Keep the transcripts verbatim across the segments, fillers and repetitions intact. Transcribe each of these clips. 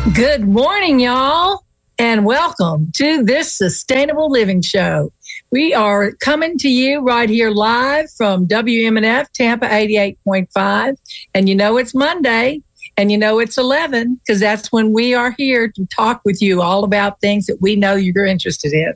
Good morning, y'all, and welcome to this Sustainable Living Show. We are coming to you right here live from W M N F Tampa eighty-eight point five. And you know it's Monday, and you know it's eleven, because that's when we are here to talk with you all about things that we know you're interested in.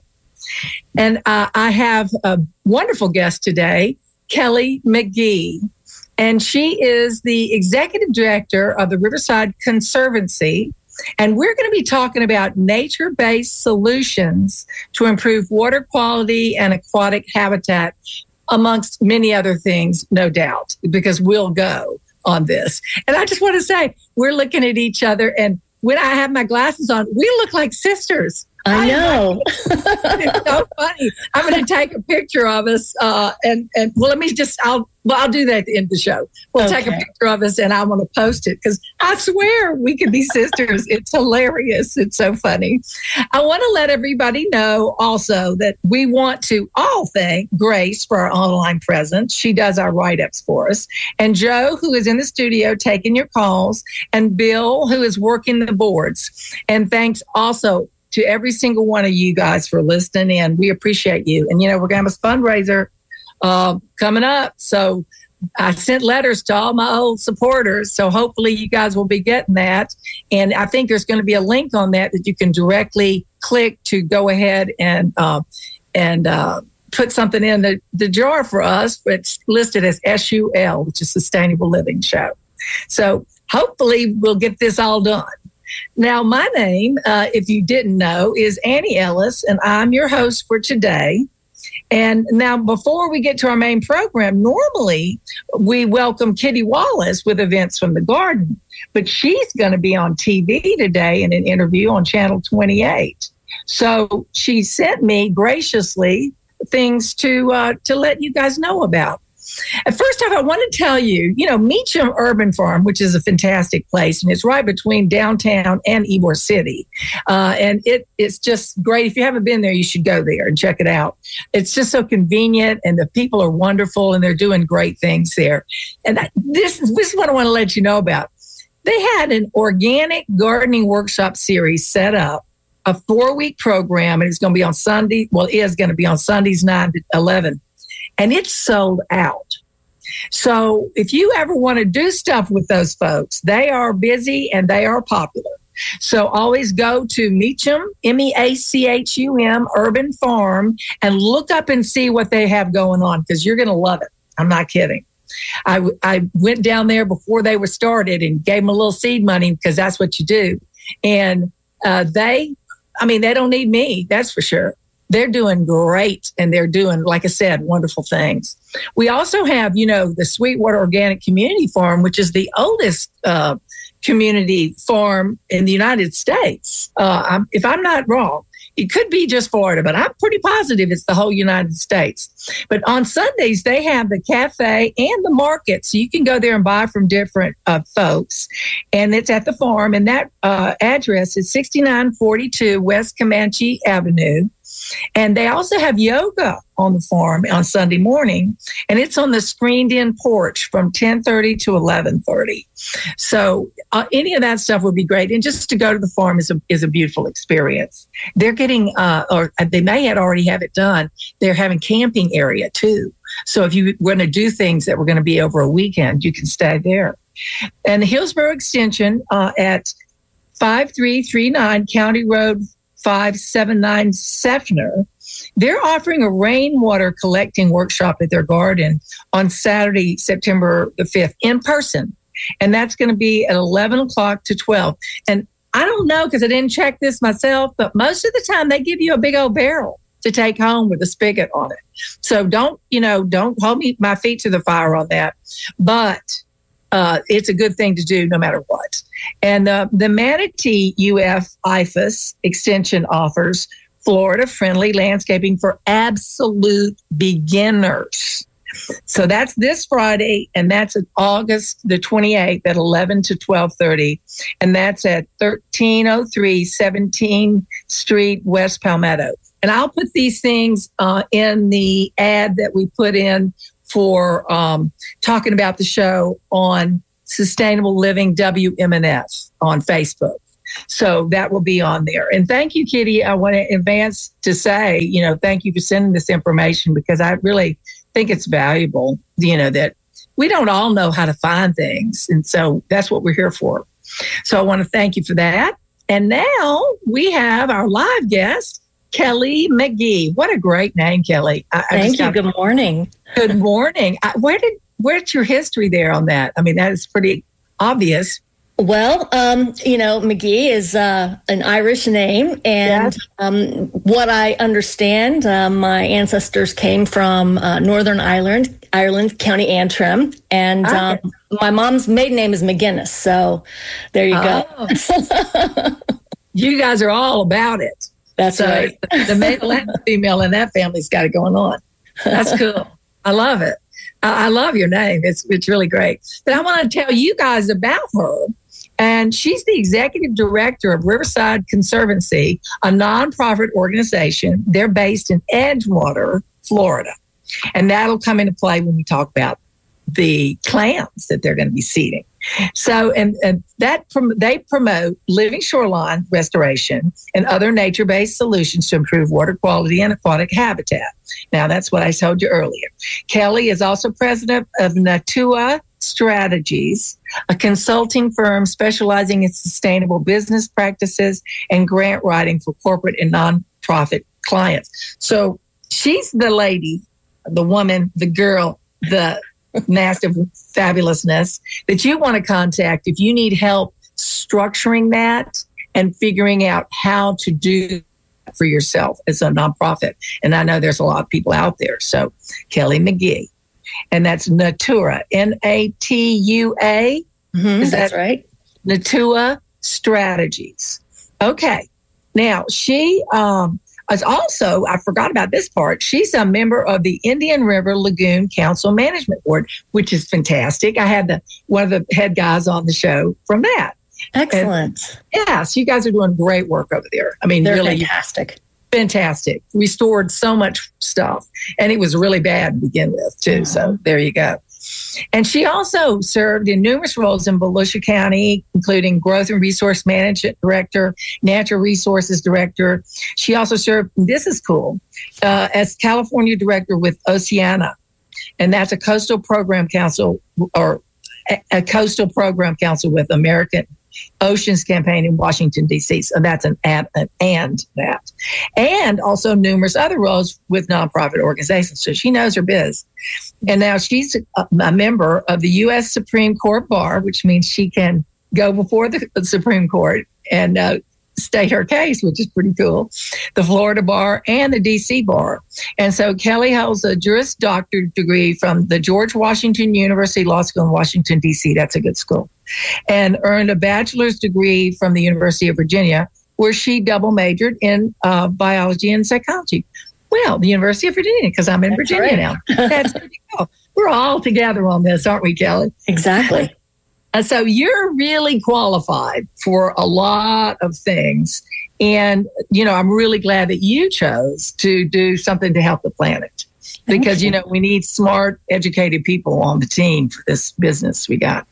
And uh, I have a wonderful guest today, Kelly McGee. And she is the executive director of the Riverside Conservancy. And we're going to be talking about nature-based solutions to improve water quality and aquatic habitat, amongst many other things, no doubt, because we'll go on this. And I just want to say, we're looking at each other, and when I have my glasses on, we look like sisters. I know. It's so funny. I'm going to take a picture of us, uh, and and well, let me just. I'll well, I'll do that at the end of the show. We'll okay. take a picture of us, and I want to post it because I swear we could be sisters. It's hilarious. It's so funny. I want to let everybody know also that we want to all thank Grace for our online presence. She does our write-ups for us, and Joe, who is in the studio taking your calls, and Bill, who is working the boards. And thanks also to every single one of you guys for listening in. We appreciate you. And, you know, we're going to have a fundraiser uh, coming up. So I sent letters to all my old supporters. So hopefully you guys will be getting that. And I think there's going to be a link on that that you can directly click to go ahead and uh, and uh, put something in the, the jar for us. It's listed as S U L, which is Sustainable Living Show. So hopefully we'll get this all done. Now, my name, uh, if you didn't know, is Annie Ellis, and I'm your host for today. And now, before we get to our main program, normally we welcome Kitty Wallace with events from the garden, but she's going to be on T V today in an interview on Channel twenty-eight. So she sent me graciously things to uh, to let you guys know about. And first off, I want to tell you, you know, Meacham Urban Farm, which is a fantastic place, and it's right between downtown and Ybor City. Uh, and it it's just great. If you haven't been there, you should go there and check it out. It's just so convenient, and the people are wonderful, and they're doing great things there. And I, this, this is what I want to let you know about. They had an organic gardening workshop series set up, a four-week program, and it's going to be on Sunday. Well, it is going to be on Sundays, nine to eleven. And it's sold out. So if you ever want to do stuff with those folks, they are busy and they are popular. So always go to Meacham, M E A C H U M, Urban Farm, and look up and see what they have going on, because you're going to love it. I'm not kidding. I, I went down there before they were started and gave them a little seed money, because that's what you do. And uh, they, I mean, they don't need me, that's for sure. They're doing great, and they're doing, like I said, wonderful things. We also have, you know, the Sweetwater Organic Community Farm, which is the oldest uh, community farm in the United States. Uh, I'm, if I'm not wrong, it could be just Florida, but I'm pretty positive it's the whole United States. But on Sundays, they have the cafe and the market, so you can go there and buy from different uh, folks. And it's at the farm, and that uh, address is sixty-nine forty-two West Comanche Avenue. And they also have yoga on the farm on Sunday morning, and it's on the screened-in porch from ten thirty to eleven thirty. So uh, any of that stuff would be great. And just to go to the farm is a, is a beautiful experience. They're getting, uh, or they may have already have it done, they're having camping area too. So if you want to do things that were going to be over a weekend, you can stay there. And the Hillsborough Extension uh, at five three three nine County Road five seventy-nine Seffner, they're offering a rainwater collecting workshop at their garden on Saturday, September the fifth, in person. And that's going to be at eleven o'clock to twelve. And I don't know, because I didn't check this myself, but most of the time they give you a big old barrel to take home with a spigot on it. So don't, you know, don't hold me my feet to the fire on that. But uh, it's a good thing to do no matter what. And uh, the Manatee U F I F A S extension offers Florida-friendly landscaping for absolute beginners. So that's this Friday, and that's at August the twenty-eighth at eleven to twelve thirty, and that's at thirteen oh three seventeenth Street, West Palmetto. And I'll put these things uh, in the ad that we put in for um, talking about the show on Sustainable Living W M N F on Facebook. So that will be on there. And thank you, Kitty. I want to advance to say, you know, thank you for sending this information because I really think it's valuable, you know, that we don't all know how to find things. And so that's what we're here for. So I want to thank you for that. And now we have our live guest, Kelly McGee. What a great name, Kelly. I, Thank I you. got, Good morning. Good morning. I, where did where's your history there on that? I mean, that is pretty obvious. Well, um, you know, McGee is uh, an Irish name. And yes. um, what I understand, uh, my ancestors came from uh, Northern Ireland, Ireland, County Antrim. And okay. um, my mom's maiden name is McGinnis. So there you oh. go. You guys are all about it. That's so right. The male and the female in that family's got it going on. That's cool. I love it. I, I love your name. It's it's really great. But I want to tell you guys about her. And she's the executive director of Riverside Conservancy, a nonprofit organization. They're based in Edgewater, Florida. And that'll come into play when we talk about the clams that they're going to be seeding. So, and, and that prom- they promote living shoreline restoration and other nature-based solutions to improve water quality and aquatic habitat. Now, that's what I told you earlier. Kelly is also president of Natua Strategies, a consulting firm specializing in sustainable business practices and grant writing for corporate and nonprofit clients. So she's the lady, the woman, the girl, the massive fabulousness that you want to contact if you need help structuring that and figuring out how to do that for yourself as a nonprofit. And I know there's a lot of people out there. So Kelly McGee. And that's Natura, N A T U A. Mm-hmm, Is that's that right? Natua Strategies. Okay. Now, she um, is also, I forgot about this part, she's a member of the Indian River Lagoon Council Management Board, which is fantastic. I had the one of the head guys on the show from that. Excellent. And, yes, you guys are doing great work over there. I mean, They're really fantastic. Fantastic. Restored so much stuff. And it was really bad to begin with, too. Mm-hmm. So there you go. And she also served in numerous roles in Volusia County, including Growth and Resource Management Director, Natural Resources Director. She also served, this is cool, uh, as California Director with Oceana. And that's a coastal program council or a, a coastal program council with American Oceans Campaign in Washington, D C. So that's an and, an and that. And also numerous other roles with nonprofit organizations. So she knows her biz. And now she's a, a member of the U S Supreme Court Bar, which means she can go before the Supreme Court and uh, state her case, which is pretty cool, the Florida Bar and the D C Bar. And so Kelly holds a Juris Doctor degree from the George Washington University Law School in Washington, D C. That's a good school. And earned a bachelor's degree from the University of Virginia, where she double majored in uh, biology and psychology. Well, the University of Virginia, because I'm in That's Virginia right. now. That's pretty cool. We're all together on this, aren't we, Kelly? Exactly. And so you're really qualified for a lot of things. And, you know, I'm really glad that you chose to do something to help the planet. Because, you know, we need smart, educated people on the team for this business we got.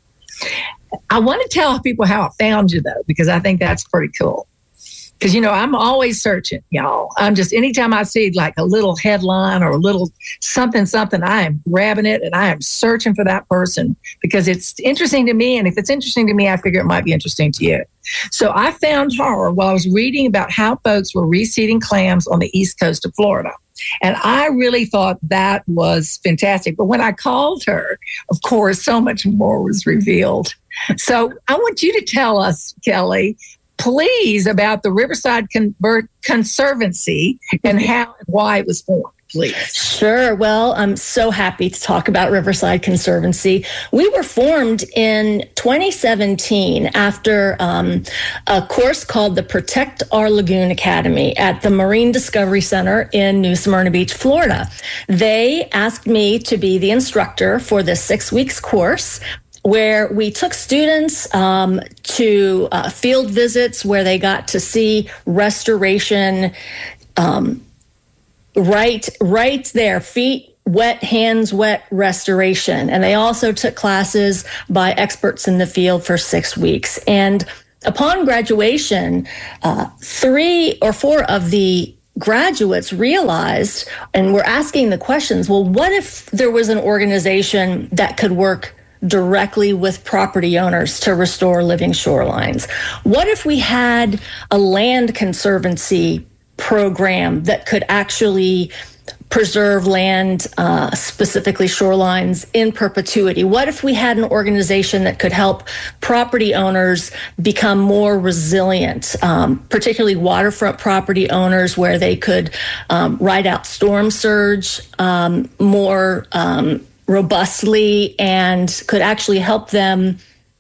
I want to tell people how I found you, though, because I think that's pretty cool. Because, you know, I'm always searching, y'all. I'm just, anytime I see like a little headline or a little something, something, I am grabbing it and I am searching for that person because it's interesting to me. And if it's interesting to me, I figure it might be interesting to you. So I found her while I was reading about how folks were reseeding clams on the east coast of Florida. And I really thought that was fantastic. But when I called her, of course, so much more was revealed. So I want you to tell us, Kelly, please, about the Riverside Con- Conservancy and how and why it was formed, please. Sure. Well, I'm so happy to talk about Riverside Conservancy. We were formed in twenty seventeen after um, a course called the Protect Our Lagoon Academy at the Marine Discovery Center in New Smyrna Beach, Florida. They asked me to be the instructor for this six weeks course, where we took students um, to uh, field visits where they got to see restoration um, right, right there, feet wet, hands wet restoration. And they also took classes by experts in the field for six weeks. And upon graduation, uh, three or four of the graduates realized and were asking the questions, well, what if there was an organization that could work directly with property owners to restore living shorelines? What if we had a land conservancy program that could actually preserve land, uh, specifically shorelines, in perpetuity? What if we had an organization that could help property owners become more resilient, um, particularly waterfront property owners, where they could um, ride out storm surge um, more um, robustly and could actually help them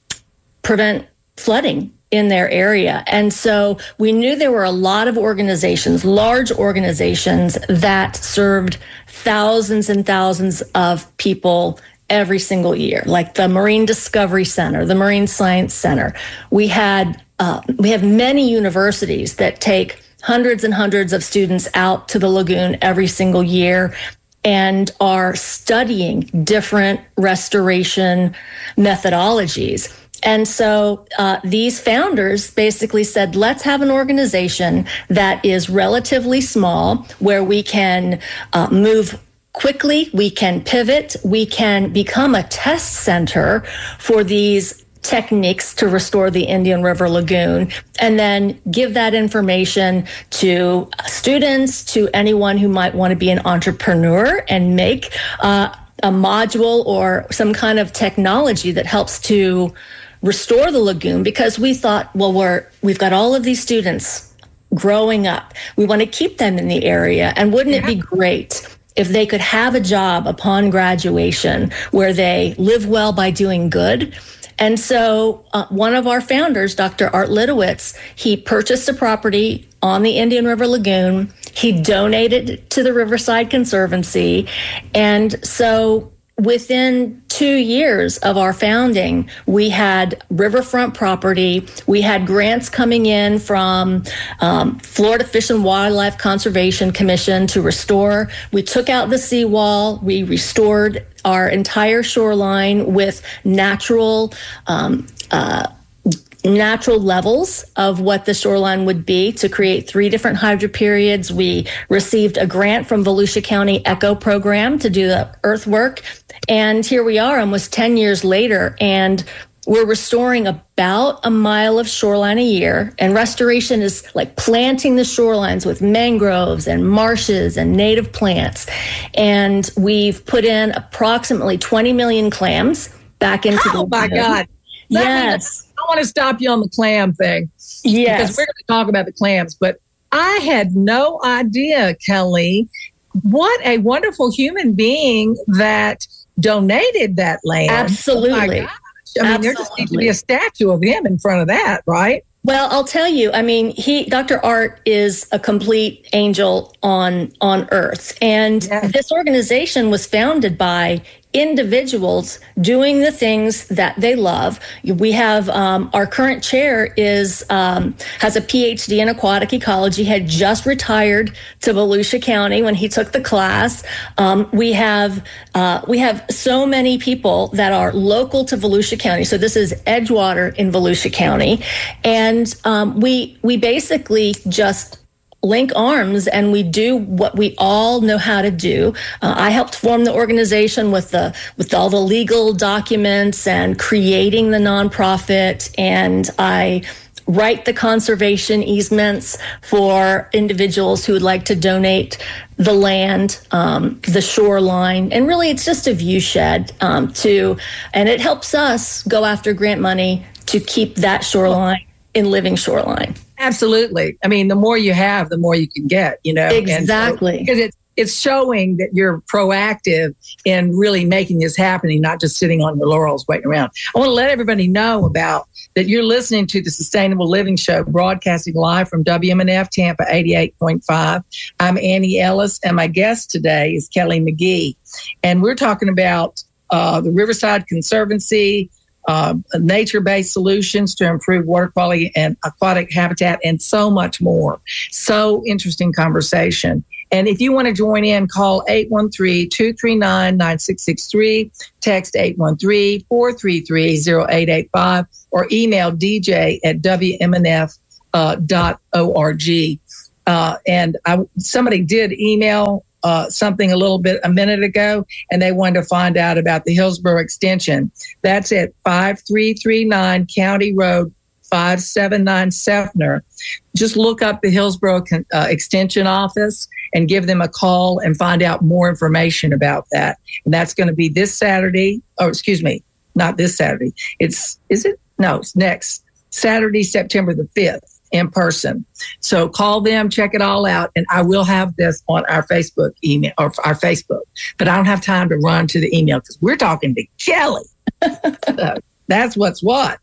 prevent flooding in their area? And so we knew there were a lot of organizations, large organizations, that served thousands and thousands of people every single year, like the Marine Discovery Center, the Marine Science Center. We had uh, we have many universities that take hundreds and hundreds of students out to the lagoon every single year and are studying different restoration methodologies. And so uh, these founders basically said, let's have an organization that is relatively small, where we can uh, move quickly, we can pivot, we can become a test center for these techniques to restore the Indian River Lagoon, and then give that information to students, to anyone who might want to be an entrepreneur and make uh, a module or some kind of technology that helps to restore the lagoon. Because we thought, well, we're, we've got all of these students growing up. We want to keep them in the area. And wouldn't yeah. it be great if they could have a job upon graduation where they live well by doing good? And so uh, one of our founders, Doctor Art Litowitz, he purchased a property on the Indian River Lagoon. He donated it to the Riverside Conservancy. And so within two years of our founding, we had riverfront property. We had grants coming in from um, Florida Fish and Wildlife Conservation Commission to restore. We took out the seawall. We restored our entire shoreline with natural um, uh, natural levels of what the shoreline would be to create three different hydro periods. We received a grant from Volusia County Echo Program to do the earthwork. And here we are almost ten years later, and we're restoring about a mile of shoreline a year. And restoration is like planting the shorelines with mangroves and marshes and native plants. And we've put in approximately twenty million clams back into oh the Oh my God. Let yes. Me, I want to stop you on the clam thing. Yes. Because we're going to talk about the clams. But I had no idea, Kelly, what a wonderful human being that donated that land. Absolutely. Oh my gosh. I mean, Absolutely. there just needs to be a statue of him in front of that, right? Well, I'll tell you, I mean, he, Doctor Art is a complete angel on, on earth. And yes. This organization was founded by individuals doing the things that they love. We have um, our current chair is um, has a P H D in aquatic ecology, had just retired to Volusia County when he took the class. Um, we have uh, we have so many people that are local to Volusia County. So this is Edgewater in Volusia County, and um, we we basically just link arms and we do what we all know how to do. Uh, I helped form the organization with the with all the legal documents and creating the nonprofit, and I write the conservation easements for individuals who would like to donate the land, um, the shoreline, and really it's just a view shed um, to, and it helps us go after grant money to keep that shoreline in living shoreline. Absolutely. I mean, the more you have, the more you can get, you know. Exactly. So, because it's it's showing that you're proactive in really making this happening, not just sitting on your laurels waiting around. I want to let everybody know about that you're listening to the Sustainable Living Show, broadcasting live from W M N F Tampa eighty-eight point five. I'm Annie Ellis, and my guest today is Kelly McGee. And we're talking about uh, the Riverside Conservancy, Uh, nature-based solutions to improve water quality and aquatic habitat, and so much more. So interesting conversation. And if you want to join in, call eight one three, two three nine, nine six six three, text eight one three, four three three, zero eight eight five, or email d j at w m n f dot org. Uh, and I, somebody did email uh, something a little bit a minute ago, and they wanted to find out about the Hillsborough Extension. That's at five three three nine County Road, five seven nine Seffner. Just look up the Hillsborough uh, Extension Office and give them a call and find out more information about that. And that's going to be this Saturday. Oh, excuse me, not this Saturday. It's, is it? No, it's next Saturday, September the fifth. In person. So call them, check it all out. And I will have this on our Facebook email or our Facebook, but I don't have time to run to the email because we're talking to Kelly. So that's what's what.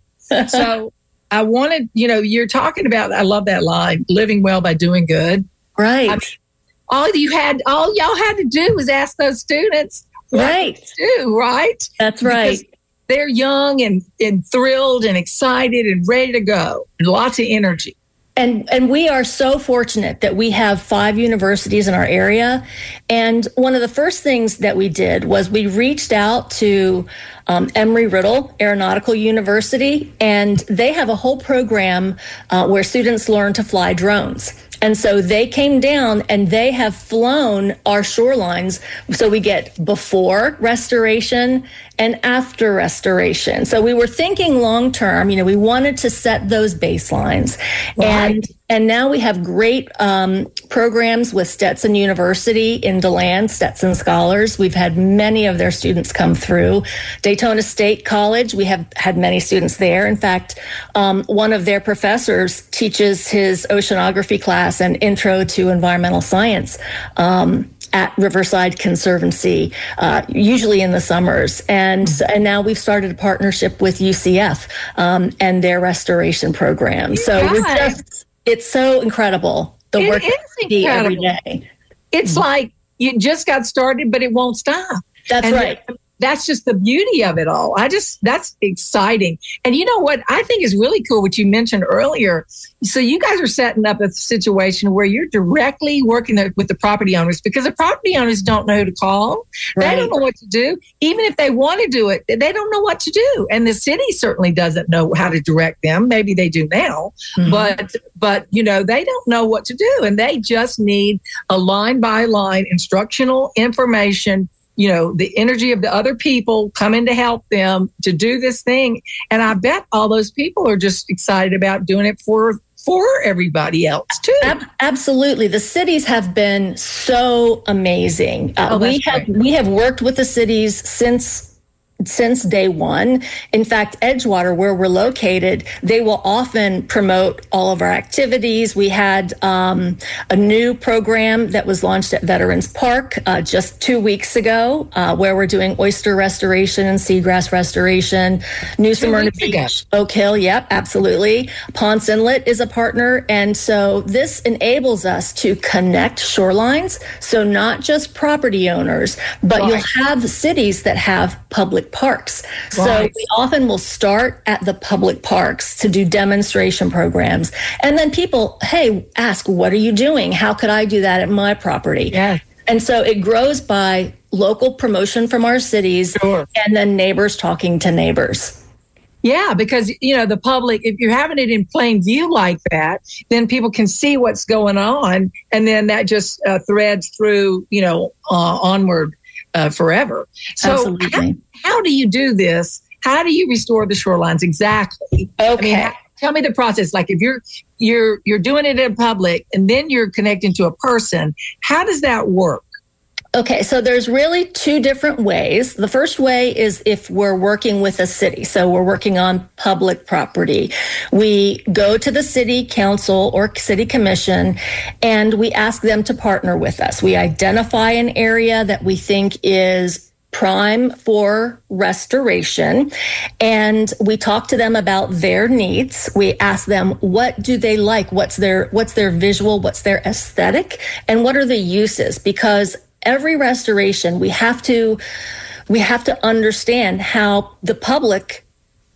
So I wanted, you know, you're talking about, I love that line, living well by doing good. Right. I mean, all you had, all y'all had to do was ask those students what right. to do, right? That's right. Because they're young and, and thrilled and excited and ready to go and lots of energy. And and we are so fortunate that we have five universities in our area. And one of the first things that we did was we reached out to um, Embry-Riddle Aeronautical University, and they have a whole program uh, where students learn to fly drones. And so they came down and they have flown our shorelines. So we get before restoration and after restoration. So we were thinking long term, you know, we wanted to set those baselines. Right. And and now we have great um, programs with Stetson University in DeLand, Stetson Scholars. We've had many of their students come through. Daytona State College, we have had many students there. In fact, um, one of their professors teaches his oceanography class and intro to environmental science um, at Riverside Conservancy, uh, usually in the summers. And and now we've started a partnership with U C F um, and their restoration program. So yeah. we're just, it's so incredible, the it work is that we see every incredible. day. It's mm-hmm. like you just got started, but it won't stop. That's and right. Th- that's just the beauty of it all. I just, that's exciting. And you know what I think is really cool, what you mentioned earlier. So you guys are setting up a situation where you're directly working with the property owners, because the property owners don't know who to call. Right. They don't know what to do. Even if they want to do it, they don't know what to do. And the city certainly doesn't know how to direct them. Maybe they do now, mm-hmm. but, but, you know, they don't know what to do. And they just need a line by line instructional information, you know, the energy of the other people coming to help them to do this thing. And I bet all those people are just excited about doing it for for everybody else too. Ab- absolutely. The cities have been so amazing. Uh, oh, we have great. we have worked with the cities since since day one. In fact, Edgewater, where we're located, they will often promote all of our activities. We had um, a new program that was launched at Veterans Park uh, just two weeks ago, uh, where we're doing oyster restoration and seagrass restoration. New Smyrna Beach, Oak Hill, yep, absolutely. Ponce Inlet is a partner. And so this enables us to connect shorelines. So not just property owners, but right. you'll have cities that have public parks. So right. we often will start at the public parks to do demonstration programs. And then people, hey, ask, what are you doing? How could I do that at my property? Yeah. And so it grows by local promotion from our cities sure. and then neighbors talking to neighbors. Yeah, because, you know, the public, if you're having it in plain view like that, then people can see what's going on. And then that just uh, threads through, you know, uh, onward uh, forever. So how, how do you do this? How do you restore the shorelines exactly? Okay. I mean, how, tell me the process. Like if you're you're you're doing it in public and then you're connecting to a person, how does that work? Okay, so there's really two different ways. The first way is if we're working with a city. So we're working on public property. We go to the city council or city commission and we ask them to partner with us. We identify an area that we think is prime for restoration, and we talk to them about their needs. We ask them, what do they like? What's their what's their visual? What's their aesthetic? And what are the uses? Because every restoration, we have to we have to understand how the public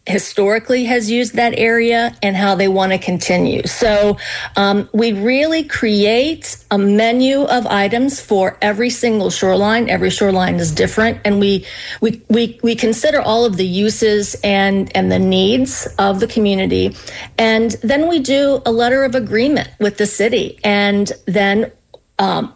historically has used that area and how they want to continue. So um, we really create a menu of items for every single shoreline. Every shoreline is different, and we we we we consider all of the uses and and the needs of the community, and then we do a letter of agreement with the city, and then um,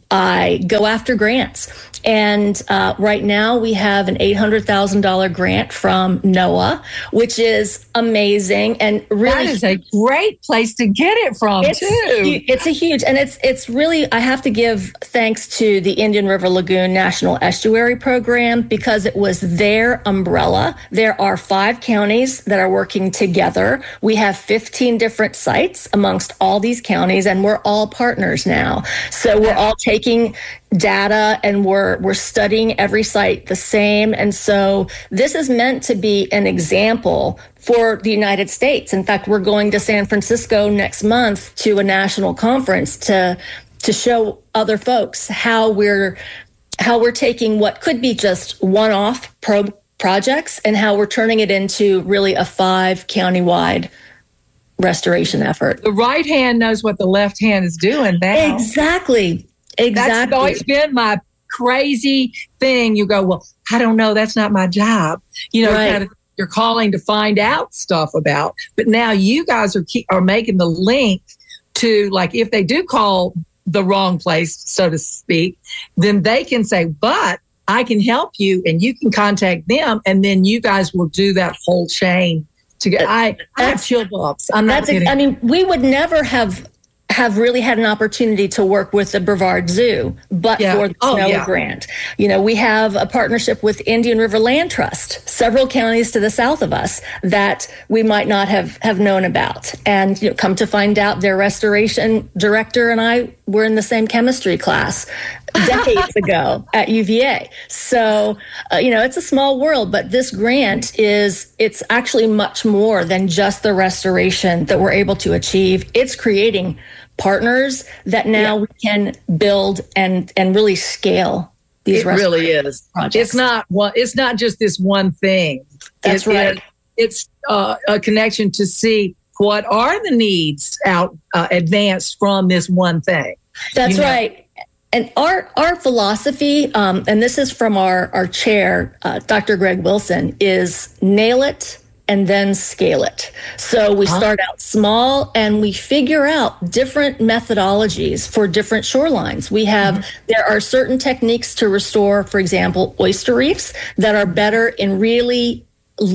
I go after grants. And uh, right now we have an eight hundred thousand dollars grant from NOAA, which is amazing. And really, that is a great place to get it from, it's, too. It's a huge, and it's it's really, I have to give thanks to the Indian River Lagoon National Estuary Program, because it was their umbrella. There are five counties that are working together. We have fifteen different sites amongst all these counties, and we're all partners now. So we're all taking data and we're we're studying every site the same. And so this is meant to be an example for the United States. In fact, we're going to San Francisco next month to a national conference to to show other folks how we're how we're taking what could be just one-off pro projects and how we're turning it into really a five county-wide restoration effort. The right hand knows what the left hand is doing now. Exactly. Exactly. That's always been my crazy thing. You go, well, I don't know. That's not my job. You know, right. kind of, you're calling to find out stuff about. But now you guys are keep, are making the link to, like, if they do call the wrong place, so to speak, then they can say, but I can help you, and you can contact them, and then you guys will do that whole chain together. I, I have chill bumps. I'm not kidding. I mean, we would never have have really had an opportunity to work with the Brevard Zoo, but yeah. for the oh, snow yeah. grant. You know, we have a partnership with Indian River Land Trust, several counties to the south of us that we might not have, have known about. And you know, come to find out, their restoration director and I were in the same chemistry class decades ago at U V A. So, uh, you know, it's a small world, but this grant is, it's actually much more than just the restoration that we're able to achieve. It's creating partners that now yeah. we can build and, and really scale these it really is projects. It's not one, it's not just this one thing. That's it, right. It, it's uh, a connection to see what are the needs out uh, advanced from this one thing. That's you know? right. And our our philosophy, um, and this is from our, our chair, uh, Doctor Greg Wilson, is nail it and then scale it. So we huh? start out small and we figure out different methodologies for different shorelines. We have, mm-hmm. there are certain techniques to restore, for example, oyster reefs that are better in really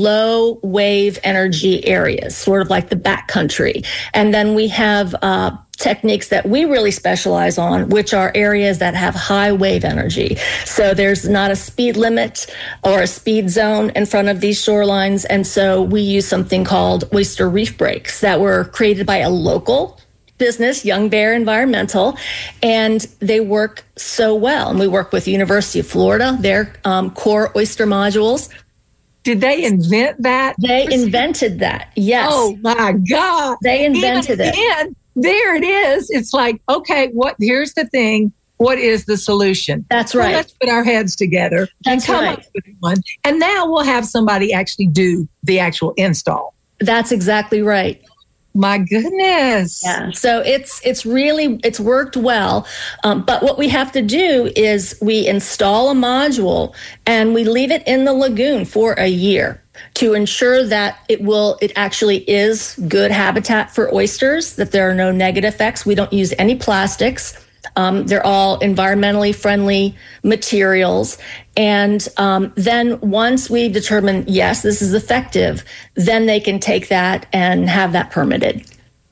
low wave energy areas, sort of like the backcountry. And then we have uh, techniques that we really specialize on, which are areas that have high wave energy. So there's not a speed limit or a speed zone in front of these shorelines. And so we use something called oyster reef breaks that were created by a local business, Young Bear Environmental, and they work so well. And we work with the University of Florida, their um, core oyster modules. Did they invent that? They invented that. Yes. Oh my God. They invented Even it. Then, there it is. It's like, okay, what? Here's the thing. What is the solution? That's right. Well, let's put our heads together That's and come right. up with one. And now we'll have somebody actually do the actual install. That's exactly right. My goodness. Yeah. So it's it's really, it's worked well. Um, but what we have to do is we install a module and we leave it in the lagoon for a year to ensure that it will, it actually is good habitat for oysters, that there are no negative effects. We don't use any plastics. Um, they're all environmentally friendly materials. And um, then once we determine, yes, this is effective, then they can take that and have that permitted.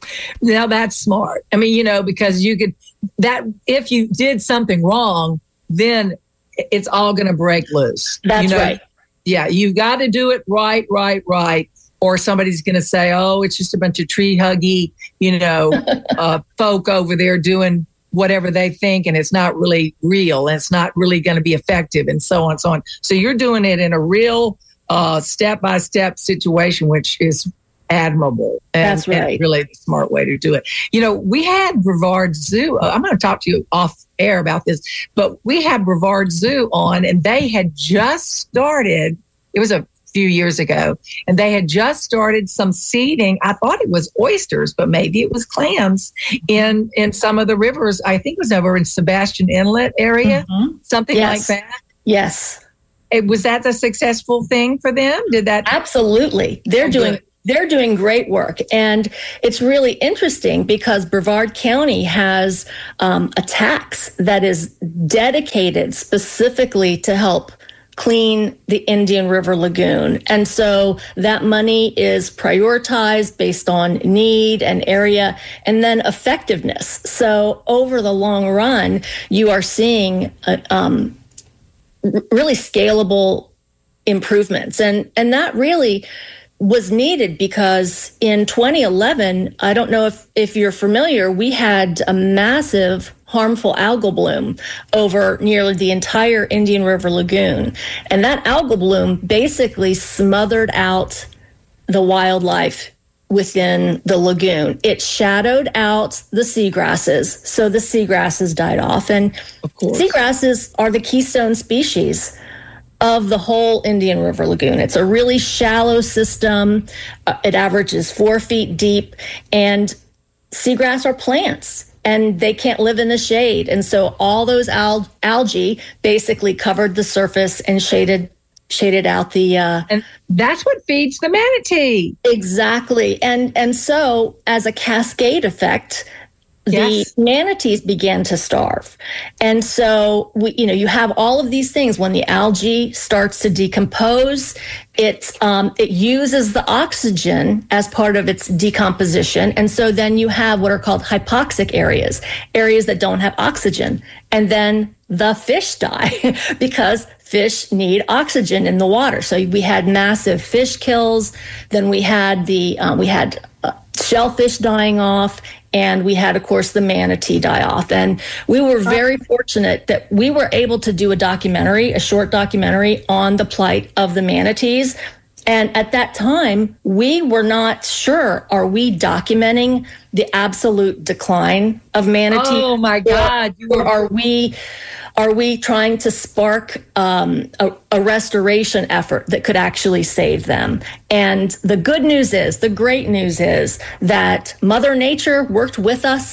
Now that's smart. I mean, you know, because you could, that if you did something wrong, then it's all going to break loose. That's you know? right. Yeah, you got to do it right, right, right. Or somebody's going to say, oh, it's just a bunch of tree huggy, you know, uh, folk over there doing whatever they think, and it's not really real, and it's not really going to be effective, and so on and so on. So you're doing it in a real uh, step-by-step situation, which is admirable. And, That's right. And really the smart way to do it. You know, we had Brevard Zoo. Uh, I'm going to talk to you off air about this, but we had Brevard Zoo on, and they had just started. It was a few years ago, and they had just started some seeding. I thought it was oysters, but maybe it was clams in in some of the rivers. I think it was over in Sebastian Inlet area, mm-hmm. something yes. like that. Yes. It, was that a successful thing for them? Did that? Absolutely. They're oh, doing good. They're doing great work. And it's really interesting because Brevard County has um, a tax that is dedicated specifically to help clean the Indian River Lagoon. And so that money is prioritized based on need and area and then effectiveness. So over the long run, you are seeing a, um, really scalable improvements. And, and that really was needed because in twenty eleven, I don't know if, if you're familiar, we had a massive harmful algal bloom over nearly the entire Indian River Lagoon. And that algal bloom basically smothered out the wildlife within the lagoon. It shadowed out the seagrasses, so the seagrasses died off. And of course, seagrasses are the keystone species of the whole Indian River Lagoon. It's a really shallow system. Uh, it averages four feet deep, and seagrass are plants, and they can't live in the shade. And so all those al- algae basically covered the surface and shaded shaded out the... Uh, and that's what feeds the manatee. Exactly. And, and so as a cascade effect, yes. the manatees began to starve. And so, we, you know, you have all of these things. When the algae starts to decompose, it, um, it uses the oxygen as part of its decomposition. And so then you have what are called hypoxic areas, areas that don't have oxygen. And then the fish die because fish need oxygen in the water. So we had massive fish kills. Then we had the, uh, we had uh, shellfish dying off. And we had, of course, the manatee die off. And we were very fortunate that we were able to do a documentary, a short documentary on the plight of the manatees. And at that time, we were not sure, are we documenting the absolute decline of manatees? Oh, my God. Or, or are we... Are we trying to spark um, a, a restoration effort that could actually save them? And the good news is, the great news is that Mother Nature worked with us.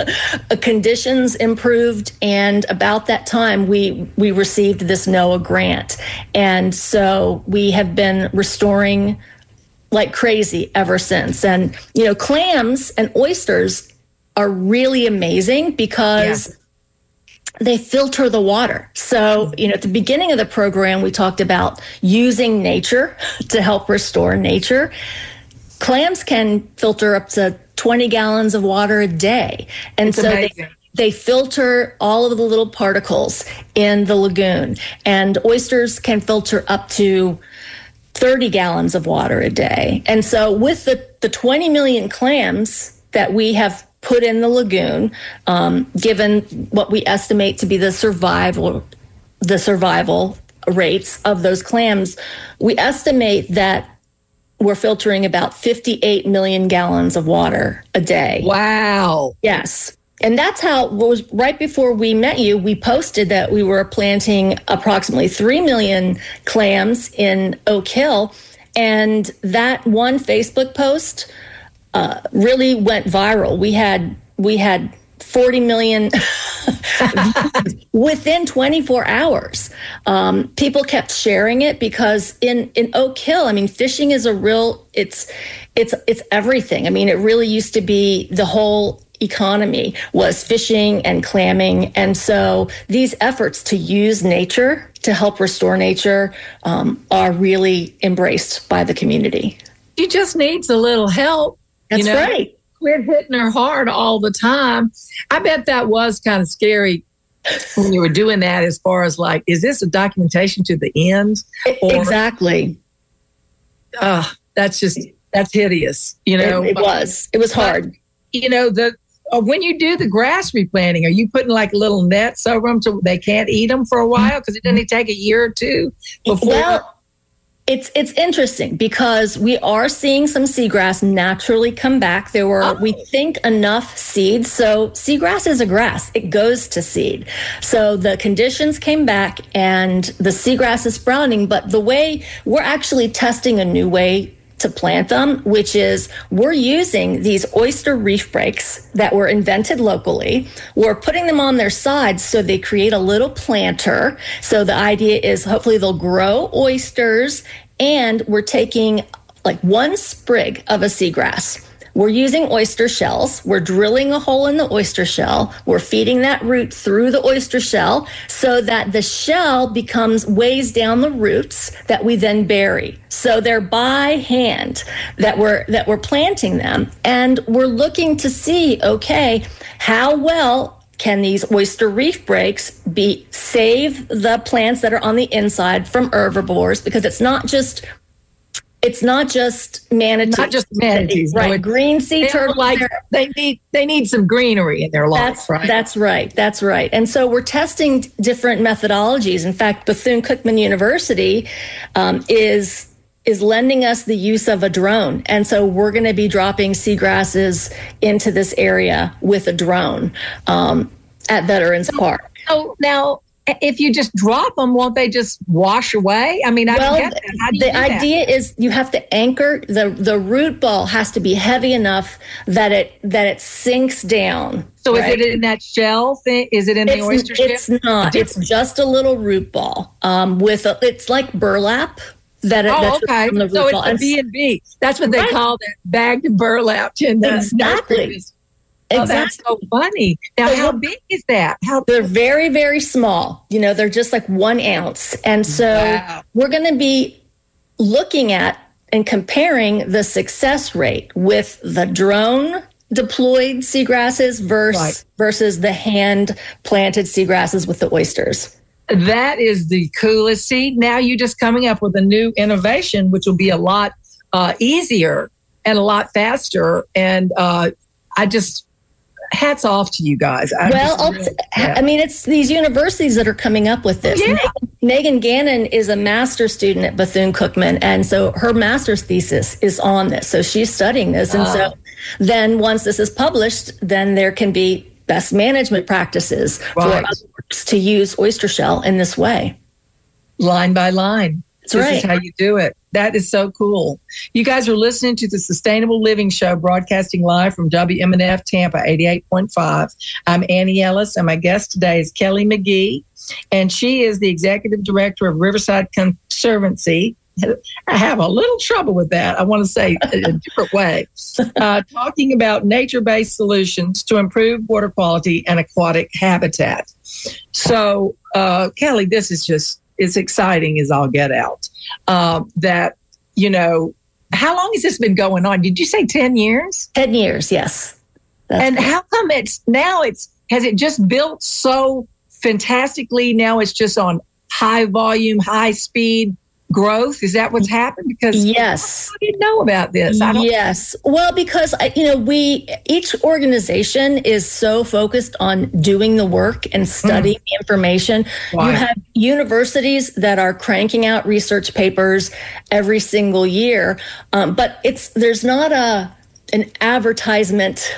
Conditions improved. And about that time, we, we received this NOAA grant. And so we have been restoring like crazy ever since. And, you know, clams and oysters are really amazing because... Yeah. They filter the water. So, you know, at the beginning of the program, we talked about using nature to help restore nature. Clams can filter up to twenty gallons of water a day. And it's so amazing. they, they filter all of the little particles in the lagoon. And oysters can filter up to thirty gallons of water a day. And so with the, the twenty million clams that we have put in the lagoon, um, given what we estimate to be the survival, the survival rates of those clams, we estimate that we're filtering about fifty-eight million gallons of water a day. Wow. Yes. And that's how it was right before we met you. We posted that we were planting approximately three million clams in Oak Hill. And that one Facebook post Uh, really went viral. We had we had forty million within twenty-four hours. Um, people kept sharing it because in, in Oak Hill, I mean, fishing is a real, it's it's it's everything. I mean, it really used to be the whole economy was fishing and clamming. And so these efforts to use nature to help restore nature um, are really embraced by the community. She just needs a little help. That's you know, right. Quit hitting her hard all the time. I bet that was kind of scary when you were doing that, as far as like, is this a documentation to the end? Or, exactly. Uh, that's just, that's hideous. You know, it, it was, it was hard. But, you know, the, uh, when you do the grass replanting, are you putting like little nets over them so they can't eat them for a while? Because it doesn't take a year or two before. Well, It's it's interesting because we are seeing some seagrass naturally come back. There were, oh. we think, enough seeds. So seagrass is a grass. It goes to seed. So the conditions came back and the seagrass is sprouting. But the way we're actually testing a new way to plant them, which is we're using these oyster reef breaks that were invented locally. We're putting them on their sides so they create a little planter. So the idea is hopefully they'll grow oysters, and we're taking like one sprig of a seagrass. We're using oyster shells. We're drilling a hole in the oyster shell. We're feeding that root through the oyster shell so that the shell becomes weighs down the roots that we then bury. So they're by hand that we're that we're planting them, and we're looking to see, okay, how well can these oyster reef breaks be save the plants that are on the inside from herbivores, because it's not just It's not just manatees. Not just manatees. Right. No, green sea turtles. Like, they need they need some greenery in their lives, that's, right? That's right. That's right. And so we're testing different methodologies. In fact, Bethune-Cookman University um, is is lending us the use of a drone. And so we're going to be dropping seagrasses into this area with a drone um, at Veterans so, Park. So now, if you just drop them, won't they just wash away? I mean, I well, don't get that. How do you the do that? idea is you have to anchor the the root ball has to be heavy enough that it that it sinks down. So right? is it in that shell thing? Is it in it's, the oyster shell? It's not. It's just a little root ball um, with a, it's like burlap. That it, oh, okay. From the root so ball. It's a B and B. That's what they right. call that bagged burlap in the exactly. nurseries. Oh, exactly. That's so funny. Now, how big is that? How They're very, very small. You know, they're just like one ounce. And so wow. we're going to be looking at and comparing the success rate with the drone deployed seagrasses versus, right. versus the hand planted seagrasses with the oysters. That is the coolest. See, now you're just coming up with a new innovation, which will be a lot uh, easier and a lot faster. And uh, I just, hats off to you guys. I'm well, really, yeah. I mean, it's these universities that are coming up with this. Yeah. Megan, Megan Gannon is a master's student at Bethune-Cookman, and so her master's thesis is on this. So she's studying this. And uh, so then once this is published, then there can be best management practices right. for others to use oyster shell in this way. Line by line. That's this right. is how you do it. That is so cool. You guys are listening to the Sustainable Living Show, broadcasting live from W M N F Tampa eighty-eight point five. I'm Annie Ellis, and my guest today is Kelly McGee, and she is the executive director of Riverside Conservancy. I have a little trouble with that. I want to say it a different way. Uh, talking about nature-based solutions to improve water quality and aquatic habitat. So, uh, Kelly, this is just as exciting as all get out. Uh, that, you know, how long has this been going on? Did you say ten years? ten years, yes. That's and cool. How come it's now it's, has it just built so fantastically? Now it's just on high volume, high speed growth? Is that what's happened? Because yes, I didn't know about this. I don't yes. Well, because, you know, we, each organization is so focused on doing the work and studying mm. the information. Wow. You have universities that are cranking out research papers every single year. Um, but it's, there's not a, an advertisement,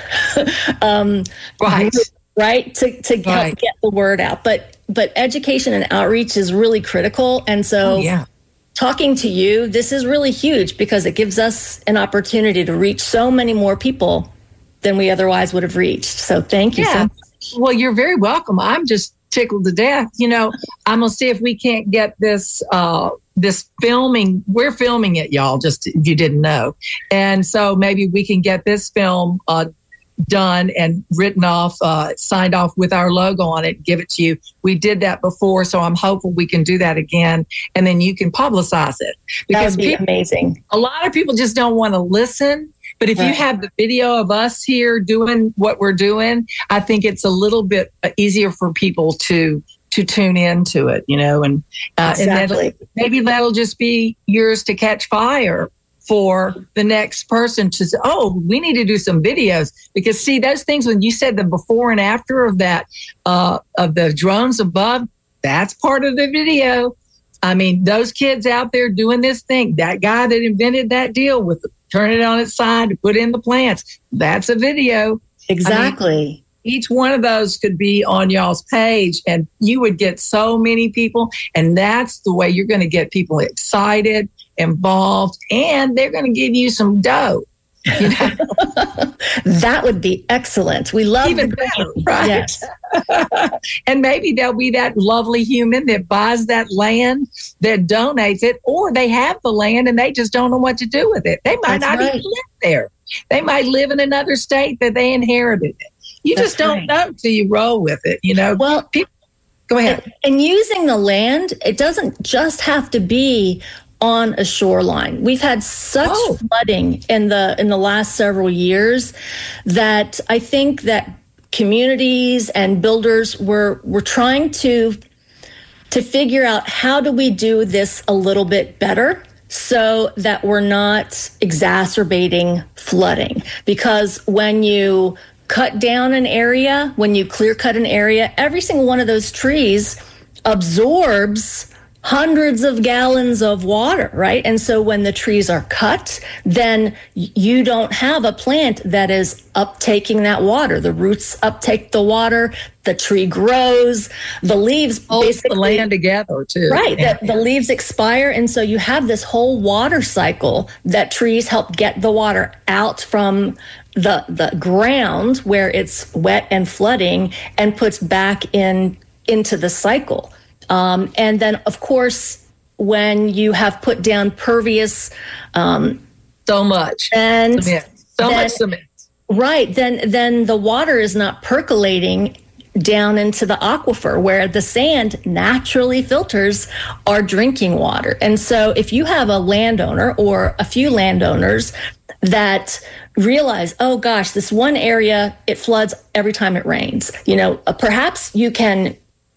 um, right. group, right. To, to help right. get the word out. But, but education and outreach is really critical. And so, oh, yeah. talking to you, this is really huge because it gives us an opportunity to reach so many more people than we otherwise would have reached. So thank you. Yeah. So much. Well, you're very welcome. I'm just tickled to death. You know, I'm going to see if we can't get this, uh, this filming. We're filming it, y'all, just if you didn't know. And so maybe we can get this film uh, done and written off, uh, signed off with our logo on it, give it to you. We did that before, so I'm hopeful we can do that again, and then you can publicize it. Because that would be people, amazing. A lot of people just don't want to listen, but if right. you have the video of us here doing what we're doing, I think it's a little bit easier for people to to tune into it, you know, and uh, exactly. and that'll, maybe that'll just be yours to catch fire for the next person to say, oh, we need to do some videos. Because see, those things, when you said the before and after of that, uh, of the drones above, that's part of the video. I mean, those kids out there doing this thing, that guy that invented that deal with turning it on its side to put in the plants, that's a video. Exactly. I mean, each one of those could be on y'all's page and you would get so many people. And that's the way you're going to get people excited, involved, and they're going to give you some dough. You know? That would be excellent. We love even the better, right? Yes. And maybe there'll be that lovely human that buys that land, that donates it, or they have the land and they just don't know what to do with it. They might That's not right. even live there. They might live in another state that they inherited it. You That's just don't right. know till you roll with it. You know. Well, people, go ahead. And, and using the land, it doesn't just have to be on a shoreline. We've had such Oh. flooding in the in the last several years that I think that communities and builders were were trying to to figure out how do we do this a little bit better so that we're not exacerbating flooding. Because when you cut down an area, when you clear cut an area, every single one of those trees absorbs hundreds of gallons of water, right? And so when the trees are cut, then you don't have a plant that is uptaking that water. The roots uptake the water, the tree grows, the leaves Holds basically the land together too. Right. Yeah. The, the leaves expire. And so you have this whole water cycle that trees help get the water out from the the ground where it's wet and flooding and puts back in into the cycle. Um, and then, of course, when you have put down pervious um, so much and cement. so then, much cement. Right, then then the water is not percolating down into the aquifer where the sand naturally filters our drinking water. And so if you have a landowner or a few landowners that realize, oh gosh, this one area, it floods every time it rains, you know, uh, perhaps you can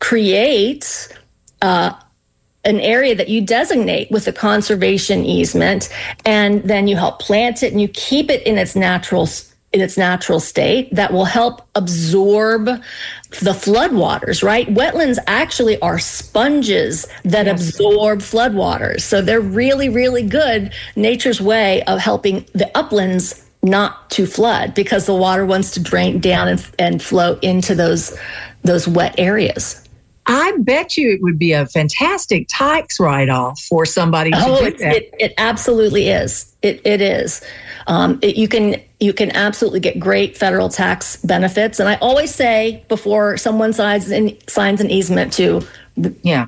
create uh, an area that you designate with a conservation easement, and then you help plant it and you keep it in its natural in its natural state that will help absorb the floodwaters, right? Wetlands actually are sponges that yes. absorb floodwaters. So they're really, really good, nature's way of helping the uplands not to flood because the water wants to drain down and, and flow into those, those wet areas. I bet you it would be a fantastic tax write-off for somebody to oh, do it, that. It, it absolutely is. It, it is. Um, it, you can you can absolutely get great federal tax benefits. And I always say before someone signs an, signs an easement to yeah.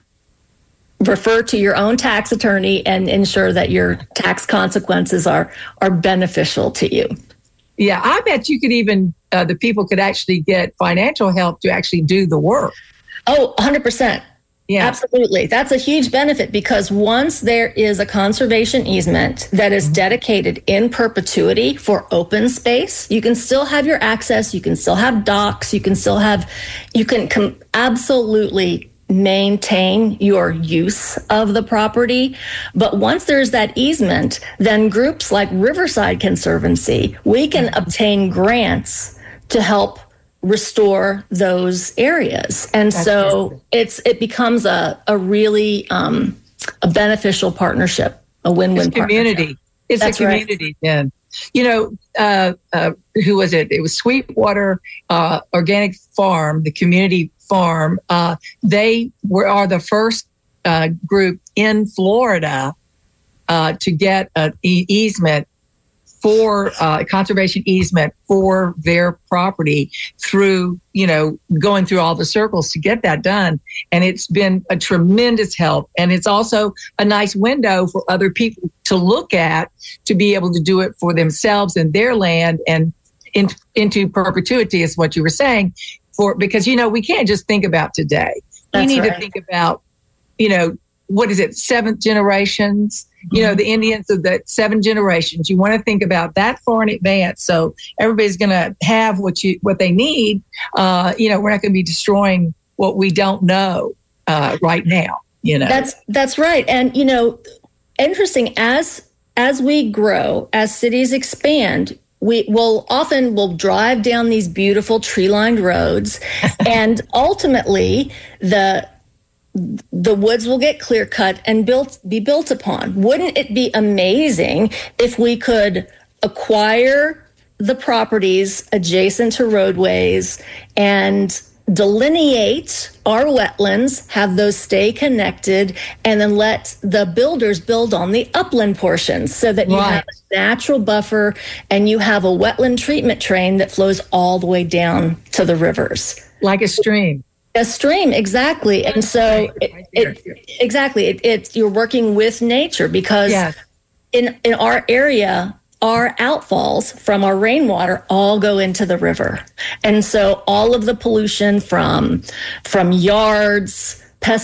refer to your own tax attorney and ensure that your tax consequences are are beneficial to you. Yeah, I bet you could even, uh, the people could actually get financial help to actually do the work. Oh, one hundred percent. Yeah, absolutely. That's a huge benefit because once there is a conservation easement that is dedicated in perpetuity for open space, you can still have your access, you can still have docks, you can still have, you can com- absolutely maintain your use of the property. But once there's that easement, then groups like Riverside Conservancy, we can obtain grants to help restore those areas. And That's so good. it's it becomes a, a really um, a beneficial partnership, a win-win it's community. Partnership. It's That's a community then. Right. You know, uh, uh, who was it? It was Sweetwater uh, Organic Farm, the community farm. Uh, they were are the first uh, group in Florida uh, to get an e- easement for uh, conservation easement for their property through, you know, going through all the circles to get that done. And it's been a tremendous help. And it's also a nice window for other people to look at to be able to do it for themselves and their land and in, into perpetuity is what you were saying. For because, you know, we can't just think about today. That's we need right. to think about, you know, what is it, seventh generations? You know, the Indians of the seven generations. You want to think about that far in advance. So everybody's going to have what you what they need. Uh, you know, we're not going to be destroying what we don't know uh, right now. You know, that's that's right. And you know, interesting as as we grow, as cities expand, we will often will drive down these beautiful tree-lined roads, and ultimately the the woods will get clear cut and built be built upon. Wouldn't it be amazing if we could acquire the properties adjacent to roadways and delineate our wetlands, have those stay connected, and then let the builders build on the upland portions so that you Right. have a natural buffer and you have a wetland treatment train that flows all the way down to the rivers. Like a stream. A stream, exactly. And so it, Right there. it, exactly, it, it's you're working with nature because Yes. in, in our area, our outfalls from our rainwater all go into the river. And so all of the pollution from, from yards,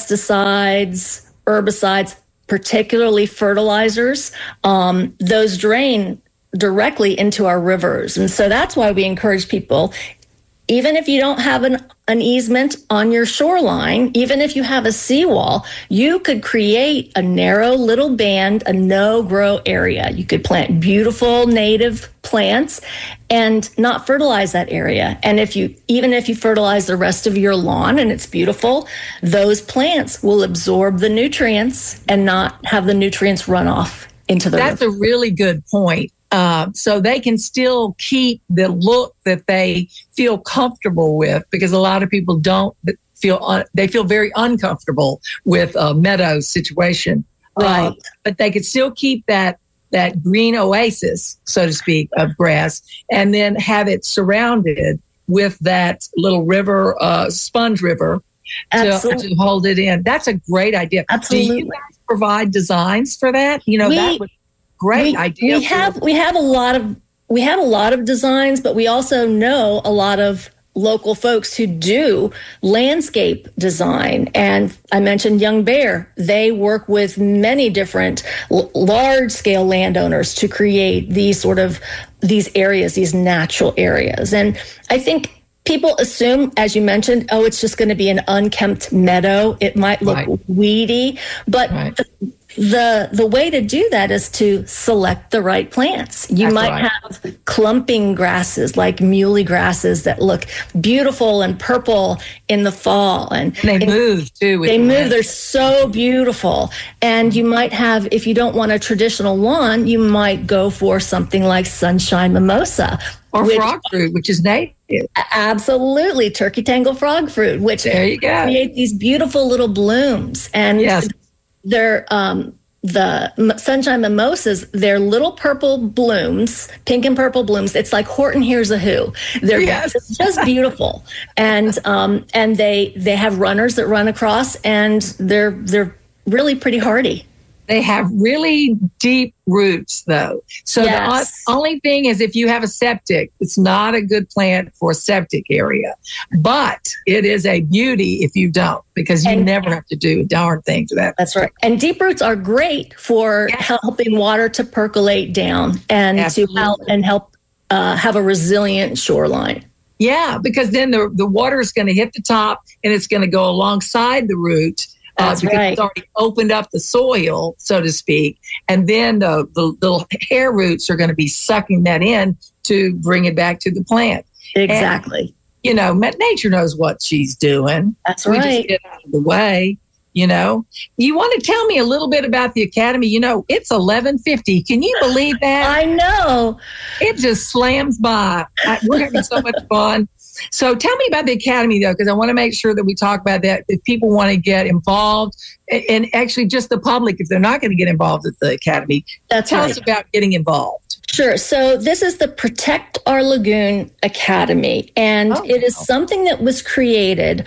pesticides, herbicides, particularly fertilizers, um, those drain directly into our rivers. And so that's why we encourage people, even if you don't have an, an easement on your shoreline, even if you have a seawall, you could create a narrow little band, a no-grow area. You could plant beautiful native plants and not fertilize that area. And if you, even if you fertilize the rest of your lawn and it's beautiful, those plants will absorb the nutrients and not have the nutrients run off into the That's river. a really good point. Uh, so they can still keep the look that they feel comfortable with, because a lot of people don't feel, un- they feel very uncomfortable with a meadow situation. Right. Uh, but they could still keep that, that green oasis, so to speak, of grass, and then have it surrounded with that little river, uh, sponge river to, Absolutely. to hold it in. That's a great idea. Absolutely. Do you guys provide designs for that? You know, We- that would Great we, idea. We have we have a lot of we have a lot of designs, but we also know a lot of local folks who do landscape design. And I mentioned Young Bear. They work with many different l- large scale landowners to create these sort of these areas, these natural areas. And I think people assume, as you mentioned, oh, it's just going to be an unkempt meadow. It might look Right. weedy, but Right. the, the the way to do that is to select the right plants. You That's might right. have clumping grasses like muley grasses that look beautiful and purple in the fall, and And they in- move too. With they the move. wind. They're so beautiful. And you might have, if you don't want a traditional lawn, you might go for something like sunshine mimosa. Or which- frog fruit, which is native. Absolutely. Turkey tangle frog fruit, which There you go. create these beautiful little blooms. And Yes. they're, um, the m- sunshine mimosas, they're little purple blooms, pink and purple blooms. It's like Horton Hears a Who. They're Yes. just beautiful, and um, and they they have runners that run across, and they're they're really pretty hardy. They have really deep roots, though. So Yes. the o- only thing is, if you have a septic, it's not a good plant for a septic area. But it is a beauty if you don't, because you And- never have to do a darn thing to that. That's right. And deep roots are great for Yes. helping water to percolate down and Absolutely. to help and help uh, have a resilient shoreline. Yeah, because then the, the water is going to hit the top and it's going to go alongside the root. Uh, That's because right. it's already opened up the soil, so to speak. And then the, the little hair roots are going to be sucking that in to bring it back to the plant. Exactly. You know, ma- nature knows what she's doing. That's We right. just get out of the way, you know. You want to tell me a little bit about the Academy? You know, it's eleven fifty. Can you believe that? I know. It just slams by. I, we're having so much fun. So tell me about the Academy, though, because I want to make sure that we talk about that. If people want to get involved, and, and actually just the public, if they're not going to get involved at the Academy, That's tell right. us about getting involved. Sure. So this is the Protect Our Lagoon Academy, and Oh, it is wow. something that was created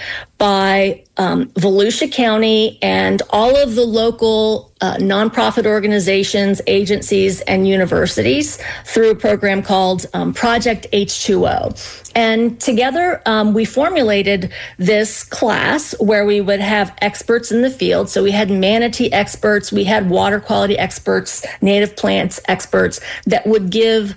by um, Volusia County and all of the local uh, nonprofit organizations, agencies, and universities through a program called um, Project H two O. And together, um, we formulated this class where we would have experts in the field. So we had manatee experts, we had water quality experts, native plants experts that would give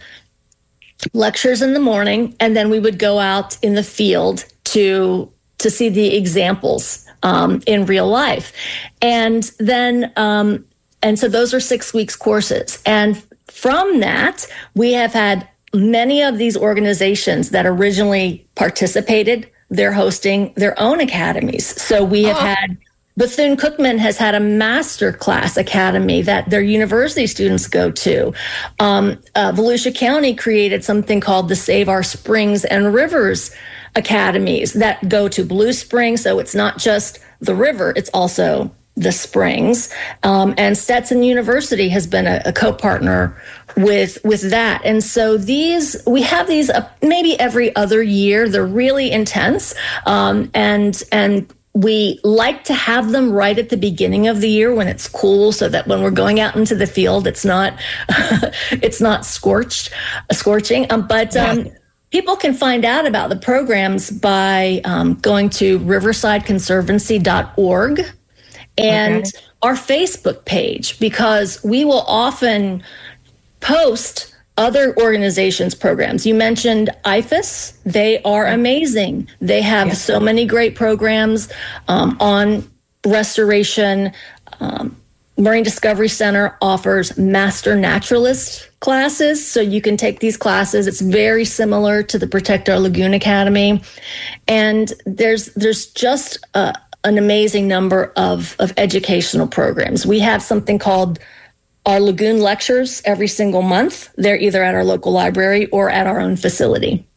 lectures in the morning, and then we would go out in the field to to see the examples um, in real life. And then, um, and so those are six weeks courses. And from that, we have had many of these organizations that originally participated, they're hosting their own academies. So we have Oh. had Bethune-Cookman has had a master class academy that their university students go to. Um, uh, Volusia County created something called the Save Our Springs and Rivers Academies that go to Blue Springs. So it's not just the river, it's also the springs. Um, and Stetson University has been a, a co-partner with with that. And so these, we have these uh, maybe every other year. They're really intense. Um, and and we like to have them right at the beginning of the year when it's cool, so that when we're going out into the field, it's not it's not scorched, scorching. Um, but um, people can find out about the programs by um, going to riverside conservancy dot org and okay. our Facebook page, because we will often post other organizations' programs. You mentioned I F A S. They are amazing. They have yeah. so many great programs um, on restoration. Um, Marine Discovery Center offers Master Naturalist classes, so you can take these classes. It's very similar to the Protect Our Lagoon Academy. And there's there's just a, an amazing number of, of educational programs. We have something called our Lagoon Lectures every single month. They're either at our local library or at our own facility.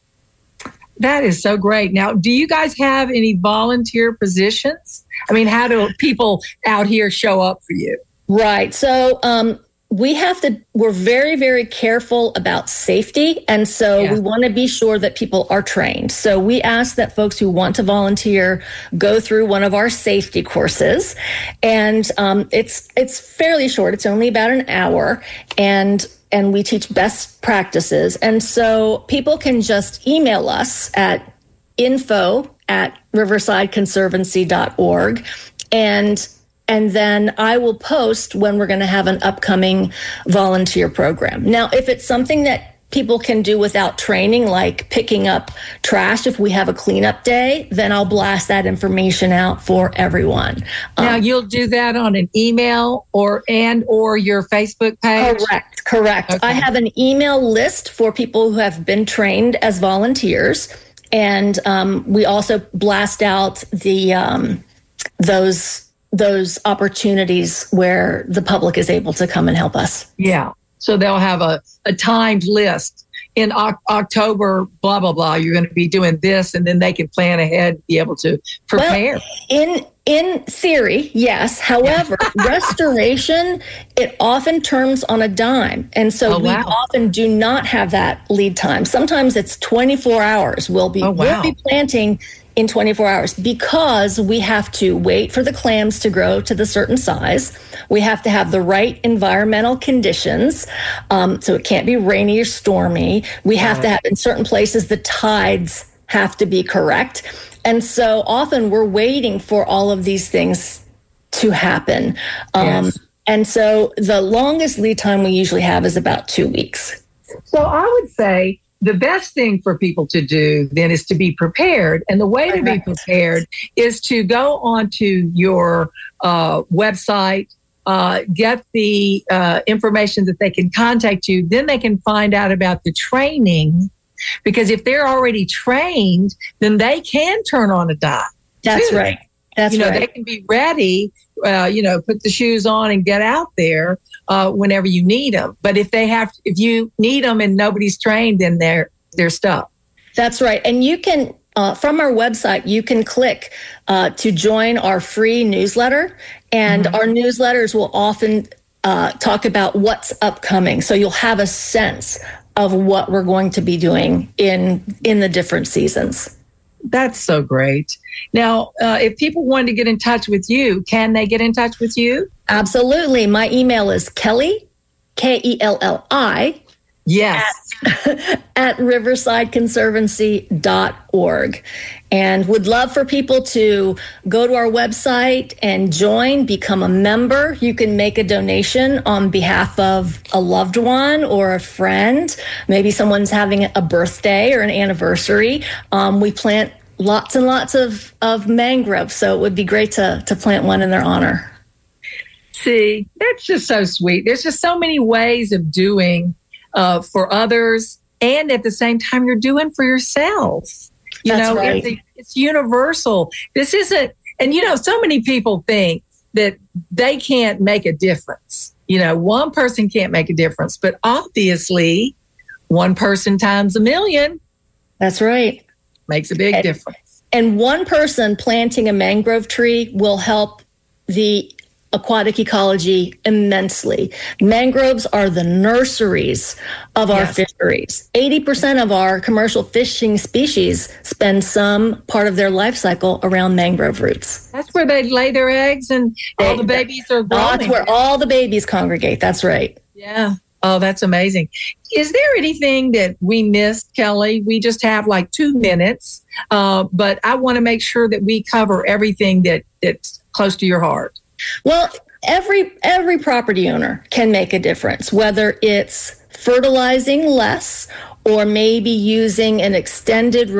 That is so great. Now, do you guys have any volunteer positions? I mean, how do people out here show up for you? Right. So um, we have to, we're very, very careful about safety. And so yeah. we want to be sure that people are trained. So we ask that folks who want to volunteer go through one of our safety courses. And um, it's it's fairly short. It's only about an hour. And and we teach best practices. And so people can just email us at info at riverside conservancy dot org. And And then I will post when we're going to have an upcoming volunteer program. Now, if it's something that people can do without training, like picking up trash if we have a cleanup day, then I'll blast that information out for everyone. Now, um, you'll do that on an email or and or your Facebook page? Correct, correct. Okay. I have an email list for people who have been trained as volunteers. And um, we also blast out the um, those those opportunities where the public is able to come and help us. Yeah. So they'll have a, a timed list. In o- October, blah, blah, blah, you're going to be doing this, and then they can plan ahead, be able to prepare. Well, in in theory, yes. However, restoration, it often turns on a dime. And so oh, we wow. often do not have that lead time. Sometimes it's twenty-four hours. We'll be, oh, wow. we'll be planting in twenty-four hours because we have to wait for the clams to grow to the certain size. We have to have the right environmental conditions. Um, so it can't be rainy or stormy. We have right. to have, in certain places, the tides have to be correct. And so often we're waiting for all of these things to happen. Um, yes. And so the longest lead time we usually have is about two weeks. So I would say the best thing for people to do then is to be prepared. And the way to be prepared is to go onto your uh, website, uh, get the uh, information that they can contact you. Then they can find out about the training, because if they're already trained, then they can turn on a dime. That's too. right. That's you know, right. They can be ready, uh, you know, put the shoes on and get out there uh, whenever you need them. But if they have, if you need them and nobody's trained, then they're they're stuck. That's right. And you can, uh, from our website, you can click uh, to join our free newsletter. And mm-hmm. our newsletters will often uh, talk about what's upcoming. So you'll have a sense of what we're going to be doing in in the different seasons. That's so great. Now, uh, if people want to get in touch with you, can they get in touch with you? Absolutely. My email is Kelly, K E L L I, yes, at, at riverside conservancy dot org. And would love for people to go to our website and join, become a member. You can make a donation on behalf of a loved one or a friend. Maybe someone's having a birthday or an anniversary. Um, we plant lots and lots of, of mangroves, so it would be great to, to plant one in their honor. See, that's just so sweet. There's just so many ways of doing uh, for others, and at the same time, you're doing for yourself. You That's know, right. it's, it's universal. This isn't, And, you know, so many people think that they can't make a difference. You know, one person can't make a difference, but obviously one person times a million. That's right. Makes a big and, difference. And one person planting a mangrove tree will help the aquatic ecology immensely. Mangroves are the nurseries of our yes. fisheries. eighty percent of our commercial fishing species spend some part of their life cycle around mangrove roots. That's where they lay their eggs and they, all the babies are growing. That's where all the babies congregate. That's right. Yeah. Oh, that's amazing. Is there anything that we missed, Kelly? We just have like two minutes, uh, but I want to make sure that we cover everything that, that's close to your heart. Well, every every property owner can make a difference, whether it's fertilizing less or maybe using an extended